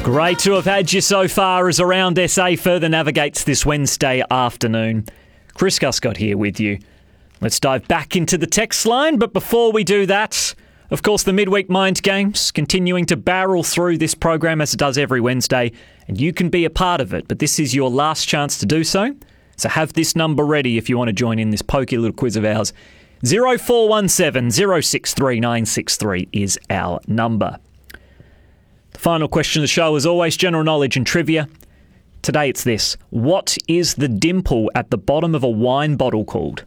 Great to have had you so far as Around SA further navigates this Wednesday afternoon. Chris Guscott here with you. Let's dive back into the text line, but before we do that, of course, the Midweek Mind Games continuing to barrel through this program as it does every Wednesday, and you can be a part of it, but this is your last chance to do so. So have this number ready if you want to join in this pokey little quiz of ours. 0417 063 963 is our number. The final question of the show is always general knowledge and trivia. Today it's this. What is the dimple at the bottom of a wine bottle called?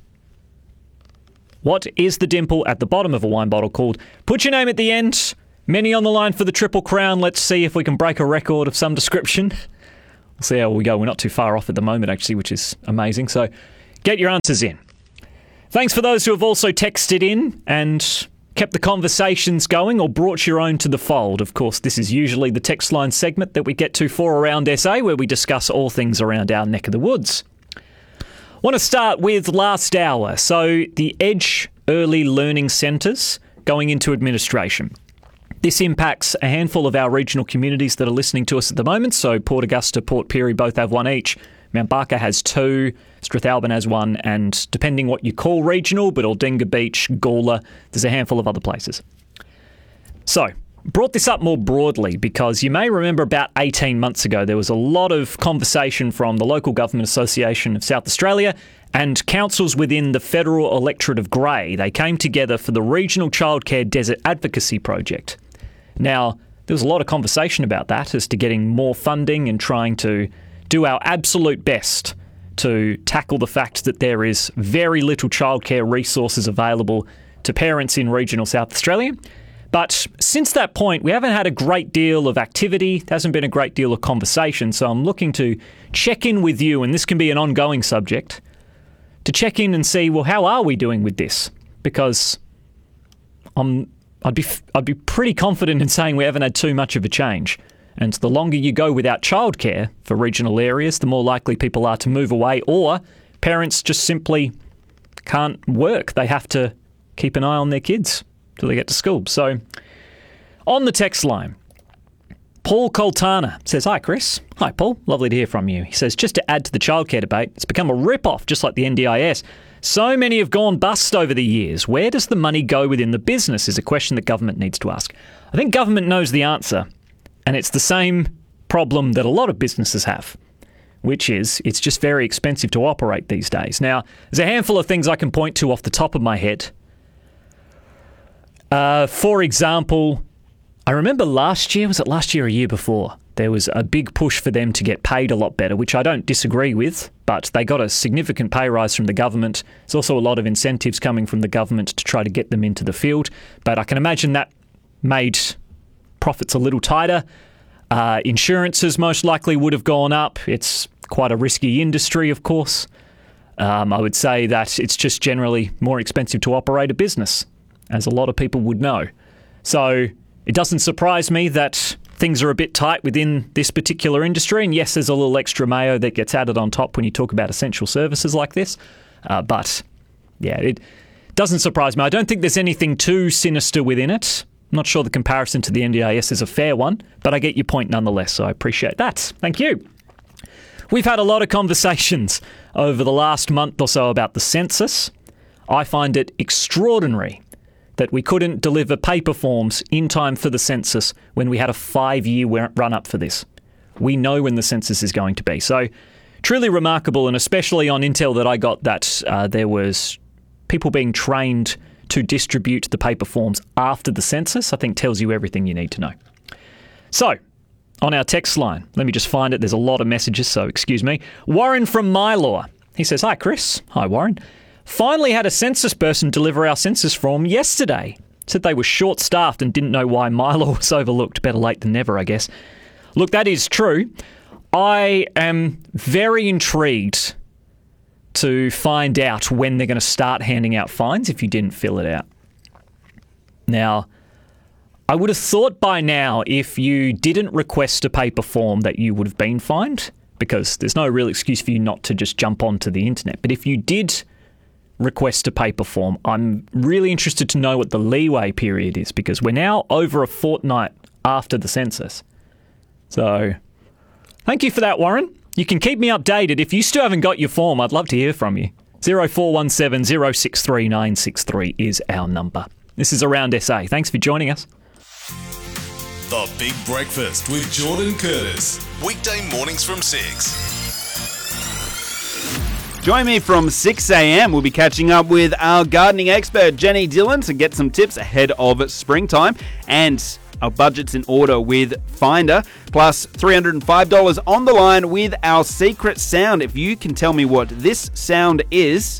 What is the dimple at the bottom of a wine bottle called? Put your name at the end. Many on the line for the Triple Crown. Let's see if we can break a record of some description. We'll see how we go. We're not too far off at the moment, actually, which is amazing. So get your answers in. Thanks for those who have also texted in and kept the conversations going or brought your own to the fold. Of course, this is usually the text line segment that we get to for Around SA, where we discuss all things around our neck of the woods. Want to start with last hour. So the Edge Early Learning Centres going into administration. This impacts a handful of our regional communities that are listening to us at the moment. So Port Augusta, Port Pirie both have one each. Mount Barker has two, Strathalbyn has one, and depending what you call regional, but Aldinga Beach, Gawler, there's a handful of other places. So, brought this up more broadly because you may remember about 18 months ago there was a lot of conversation from the Local Government Association of South Australia and councils within the federal electorate of Grey. They came together for the Regional Childcare Desert Advocacy Project. Now, there was a lot of conversation about that as to getting more funding and trying to do our absolute best to tackle the fact that there is very little childcare resources available to parents in regional South Australia. But since that point, we haven't had a great deal of activity. There hasn't been a great deal of conversation. So I'm looking to check in with you, and this can be an ongoing subject, to check in and see, well, how are we doing with this? Because I'd be pretty confident in saying we haven't had too much of a change. And the longer you go without childcare for regional areas, the more likely people are to move away, or parents just simply can't work. They have to keep an eye on their kids till they get to school. So, on the text line, Paul Coltana says, "Hi, Chris." Hi, Paul. Lovely to hear from you. He says, just to add to the childcare debate, it's become a rip-off, just like the NDIS. So many have gone bust over the years. Where does the money go within the business is a question that government needs to ask. I think government knows the answer. And it's the same problem that a lot of businesses have, which is it's just very expensive to operate these days. Now, there's a handful of things I can point to off the top of my head. For example, I remember last year, was it last year or a year before, there was a big push for them to get paid a lot better, which I don't disagree with, but they got a significant pay rise from the government. There's also a lot of incentives coming from the government to try to get them into the field. But I can imagine that made profits a little tighter. Insurances most likely would have gone up. It's quite a risky industry, of course. I would say that it's just generally more expensive to operate a business, as a lot of people would know. So it doesn't surprise me that things are a bit tight within this particular industry. And yes, there's a little extra mayo that gets added on top when you talk about essential services like this. But yeah, it doesn't surprise me. I don't think there's anything too sinister within it. I'm not sure the comparison to the NDIS is a fair one, but I get your point nonetheless, so I appreciate that. Thank you. We've had a lot of conversations over the last month or so about the census. I find it extraordinary that we couldn't deliver paper forms in time for the census when we had a 5-year run-up for this. We know when the census is going to be. So truly remarkable, and especially on intel that I got that there was people being trained to distribute the paper forms after the census, I think tells you everything you need to know. So, on our text line, let me just find it. There's a lot of messages, so excuse me. Warren from MyLaw. He says, "Hi, Chris." Hi, Warren. "Finally had a census person deliver our census form yesterday. Said they were short-staffed and didn't know why MyLaw was overlooked. Better late than never, I guess." Look, that is true. I am very intrigued to find out when they're going to start handing out fines if you didn't fill it out. Now, I would have thought by now if you didn't request a paper form that you would have been fined, because there's no real excuse for you not to just jump onto the internet. But if you did request a paper form, I'm really interested to know what the leeway period is, because we're now over a fortnight after the census. So, thank you for that, Warren. You can keep me updated. If you still haven't got your form, I'd love to hear from you. 0417 063 963 is our number. This is Around SA. Thanks for joining us. The Big Breakfast with Jordan Curtis. Weekday mornings from 6. Join me from 6 a.m. We'll be catching up with our gardening expert, Jenny Dillon, to get some tips ahead of springtime. And our budget's in order with Finder. Plus $305 on the line with our secret sound. If you can tell me what this sound is...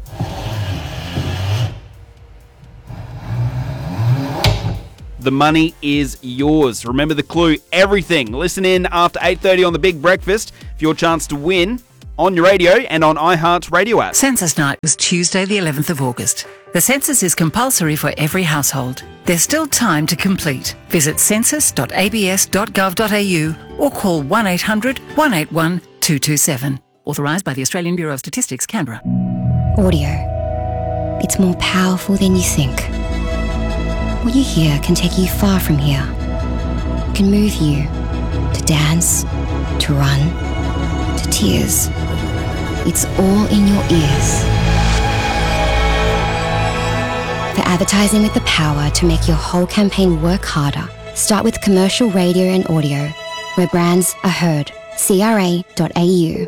the money is yours. Remember the clue, everything. Listen in after 8:30 on The Big Breakfast for your chance to win on your radio and on iHeart's radio app. Census night was Tuesday the 11th of August. The census is compulsory for every household. There's still time to complete. Visit census.abs.gov.au or call 1800 181 227. Authorised by the Australian Bureau of Statistics, Canberra. Audio. It's more powerful than you think. What you hear can take you far from here. It can move you to dance, to run, to tears. It's all in your ears. For advertising with the power to make your whole campaign work harder, start with commercial radio and audio, where brands are heard. CRA.au.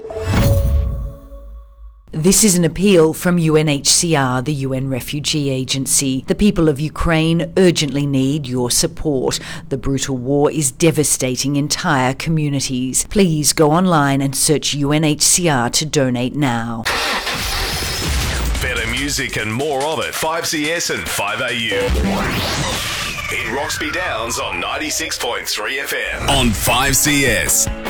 This is an appeal from UNHCR, the UN Refugee Agency. The people of Ukraine urgently need your support. The brutal war is devastating entire communities. Please go online and search UNHCR to donate now. Better music and more of it. 5CS and 5AU. In Roxby Downs on 96.3 FM. On 5CS.